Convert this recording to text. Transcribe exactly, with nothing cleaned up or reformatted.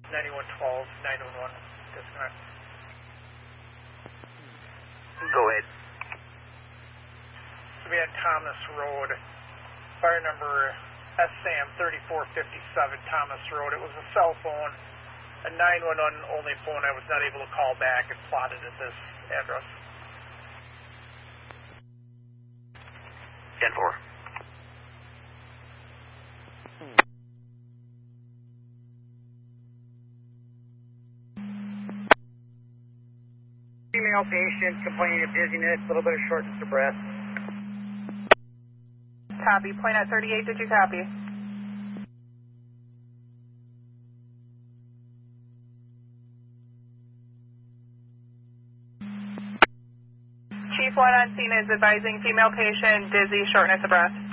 ninety-one twelve, nine one one, disconnect. Go ahead. So we had Thomas Road, fire number S SAM thirty-four fifty-seven, Thomas Road. It was a cell phone, a nine one one only phone. I was not able to call back and plotted at this address. ten four. Female patient complaining of dizziness, a little bit of shortness of breath. Copy. Point at thirty-eight, did you copy? Chief one on scene is advising female patient, dizzy, shortness of breath.